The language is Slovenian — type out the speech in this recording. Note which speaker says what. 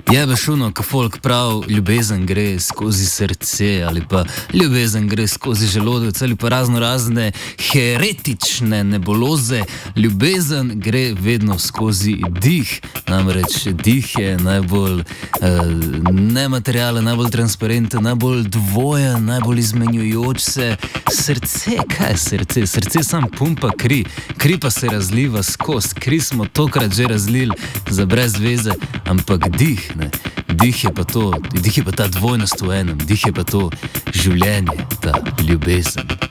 Speaker 1: Jebe šuno, ko folk prav, ljubezen gre skozi srce ali pa ljubezen gre skozi želodec ali pa razne heretične nebuloze. Ljubezen gre vedno skozi dih. Namreč dih je najbolj nematerialen, najbolj transparenten, najbolj dvojen, najbolj izmenjujoč se. Srce, kaj je srce? Srce sam pumpa kri. Kri pa se razliva skozi. Kri smo tokrat že razlili za brez veze, ampak dih, ne. Dih je pa to, dih je pa ta dvojnost v enem, dih je pa to življenje, ta ljubezen.